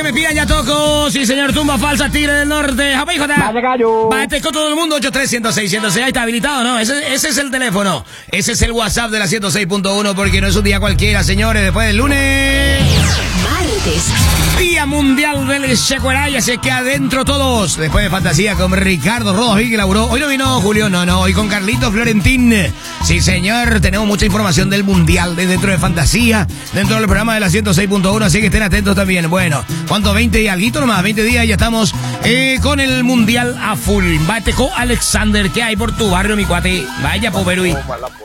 me pidan ya toco. Sí, señor, tumba falsa, Tigre del Norte. Vaya gallo. Bate con todo el mundo, 83-106-106. Ahí está habilitado, ¿no? Ese es el teléfono. Ese es el WhatsApp de la 106.1 porque no es un día cualquiera, señores. Después del lunes... Martes. Día Mundial del Checueray, así que adentro todos. Después de Fantasía con Ricardo Rodas, vi que laburó. Hoy no vino Julio, no. Hoy con Carlito Florentín. Sí, señor, tenemos mucha información del Mundial de dentro de Fantasía, dentro del programa de la 106.1, así que estén atentos también. Bueno, ¿cuánto? 20 y alguito nomás, 20 días y ya estamos con el Mundial a full. Bateco Alexander, ¿qué hay por tu barrio, mi cuate? Vaya, Poperui.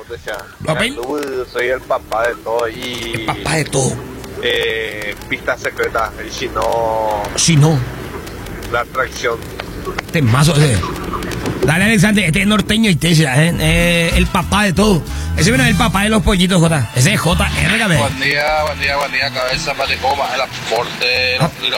Soy el papá de todo y... El papá de todo. Pista secreta, y si no, la atracción. Temazo ese. Dale, Alexander, este es norteño y Tesla, el papá de todo. Ese viene el papá de los pollitos, J. Ese es JR, cabrón. Buen día, cabeza, Bateco, más el aporte,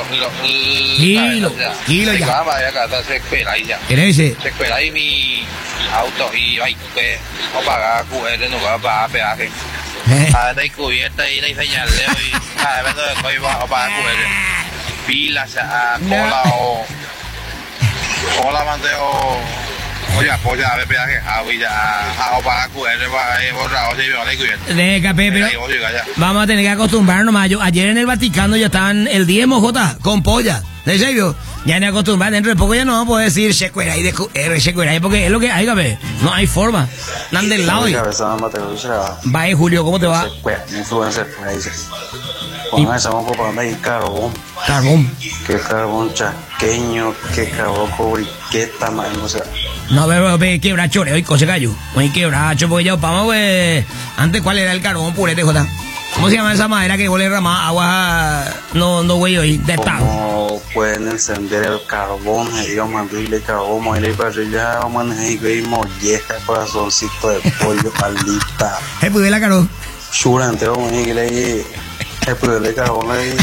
kilo ya. Se espera ahí ya. ¿Quién es ese? Se espera ahí mi auto y ay, que no paga QR, no va a pagar peaje. Está cubierta y la señal de hoy. Cada vez que estoy bajo para QR. Pilas, cola o manteo. Oye, apoya a peaje, o para QR, borrado, si veo la cubierta. Deja, pero vamos a tener que acostumbrarnos nomás. Ayer en el Vaticano ya estaban el diezmo, J, con polla. ¿De serio? Ya me acostumbré, dentro de poco ya no vamos a poder decir Checueray de QR, Checueray, porque es lo que hay, cabe. No hay forma. Nan del lado. Vaya, Julio, ¿cómo te va? Influencer, cuando estamos ocupando ahí carbón. Carbón. Que carbón chaqueño, que carbón cobriqueta, man, o sea. No, ve, quebracho, hoy coche gallo. Hoy quebracho, porque ya vamos, pues. Antes, ¿cuál era el carbón purete, J? ¿Cómo se llama esa madera que huele ramada agua? No, güey, hoy, de tago. ¿Cómo pueden encender el carbón? Yo mandile carbón, morirle para allá, manejar y molleja, corazoncito de pollo, palita. ¿Se pude la caro? Churante, vamos a ir ahí. Se pude el carbón ahí.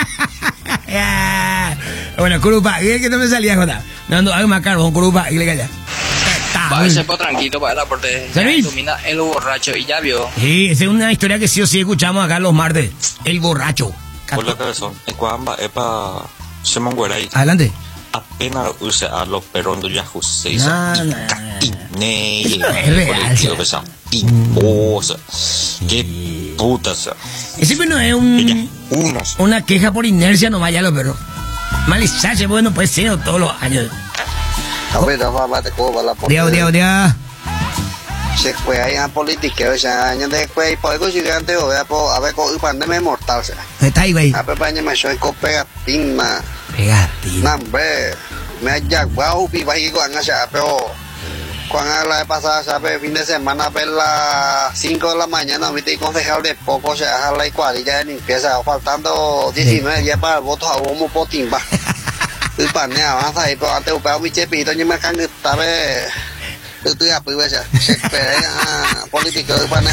Bueno, Curupa, ¿qué no me salía, Jota? No, hay más carbón, Curupa, y le calla. Va a ser por tranquilo para el aporte. Domina el borracho y ya vio. Sí, esa es una historia que sí o sí escuchamos acá los martes. El borracho. Hola, cabezón. Ecuamba, epa, se mongueray. Adelante. Apenas use a los perros ya José. Es real. Qué putas. Ese no es una queja por inercia, no vaya a los perros. Malizaje, bueno, puede ser todos los años. Día. Se fue ahí en política, o sea, años después, y por eso gigante, o sea, a ver, con el pandemia mortal, o sea. Está ahí, güey. A ver, para me soy con pegatina. Pegatina. Hombre, me ha llegado, y va a ir con ella, pero cuando la vez pasada, ¿sabes? Fin de semana, a las 5 de la mañana, me estoy concejal de poco, o sea, la cuadrilla de limpieza, faltando 19 días para el voto a humo por timba. El panel avanza ahí, pero antes upeo mi chepito, yo me cango, ¿sabes? Estoy a privar, se espera político de panel,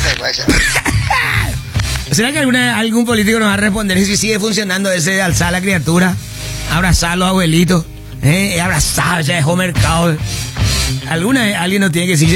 ¿Será que algún político nos va a responder si sigue funcionando ese de alzar a la criatura, abrazar a los abuelitos, abrazar, ya dejó mercado? Alguien nos tiene que decir